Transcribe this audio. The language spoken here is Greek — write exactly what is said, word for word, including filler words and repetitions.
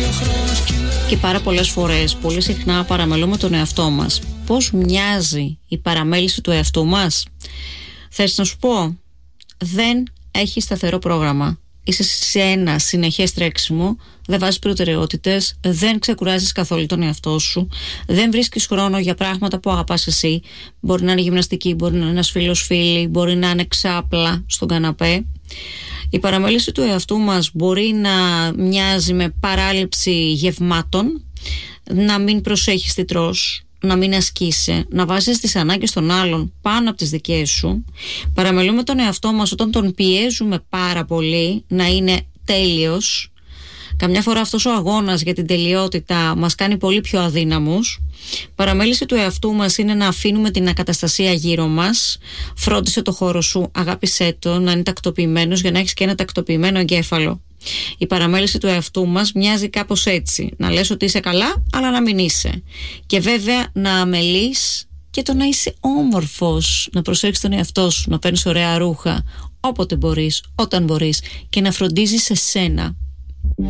Και πάρα πολλές φορές, πολύ συχνά παραμελούμε τον εαυτό μας. Πώς μοιάζει η παραμέληση του εαυτού μας? Θες να σου πω? Δεν έχει σταθερό πρόγραμμα. Είσαι σε ένα συνεχές τρέξιμο, δεν βάζεις προτεραιότητες, δεν ξεκουράζεις καθόλου τον εαυτό σου, δεν βρίσκεις χρόνο για πράγματα που αγαπάς εσύ. Μπορεί να είναι γυμναστική, μπορεί να είναι ένας φίλος φίλη, μπορεί να είναι ξάπλα στον καναπέ. Η παραμέληση του εαυτού μας μπορεί να μοιάζει με παράληψη γευμάτων, να μην προσέχεις τι τρως, να μην ασκείσαι, να βάζεις τις ανάγκες των άλλων πάνω από τις δικές σου. Παραμελούμε τον εαυτό μας όταν τον πιέζουμε πάρα πολύ να είναι τέλειος. Καμιά φορά αυτός ο αγώνας για την τελειότητα μας κάνει πολύ πιο αδύναμους. Παραμέληση του εαυτού μας είναι να αφήνουμε την ακαταστασία γύρω μας. Φρόντισε το χώρο σου, αγάπησέ το, να είναι τακτοποιημένος για να έχεις και ένα τακτοποιημένο εγκέφαλο. Η παραμέληση του εαυτού μας μοιάζει κάπως έτσι. Να λες ότι είσαι καλά, αλλά να μην είσαι. Και βέβαια να αμελείς και το να είσαι όμορφος. Να προσέχεις τον εαυτό σου, να παίρνεις ωραία ρούχα όποτε μπορείς, όταν μπορείς και να φροντίζεις εσένα.